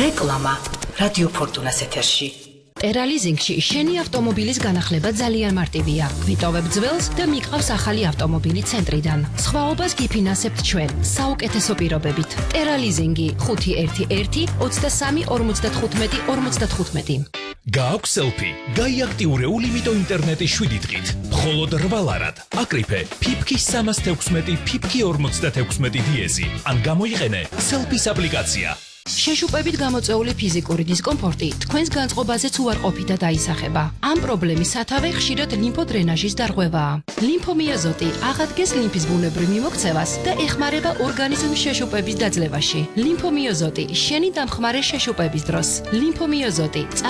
რეკლამა რადიო ფორტუნას ეთერში. ტერალიზინგში შენი ავტომობილის განახლება ძალიან მარტივია. ვიტოვებ ძველს და მიყავს ახალი ავტომობილი ცენტრიდან. სხვაობას გიფინანსებთ ჩვენ საუკეთესო პირობებით. ტერალიზინგი 511 23 55 55. გააქვს სელფი, გაიაქტიურე ულიმიტო ინტერნეტის 7 დღით. მხოლოდ 8 ლარად. აკრიფე ფიფკის 316 ფიფკი 56 დიეზი. ან გამოიყენე სელფის აპლიკაცია. შეშუპებით გამოწეული ფიზიკური დისკომფორტი თქვენს განწყობაზეც უარყოფით და დაისახება. ამ პრობლემის სათავე ხშირად ლიმფოდრენაჟის დარღვევაა. ლიმფომიოზოტი აღადგენს ლიმფის ბუნებრივ მიმოქცევას და ეხმარება ორგანიზმის შეშუპების დაძლევაში. ლიმფომიოზოტი შენი დამხმარე შეშუპების დროს. ლიმფომიოზოტი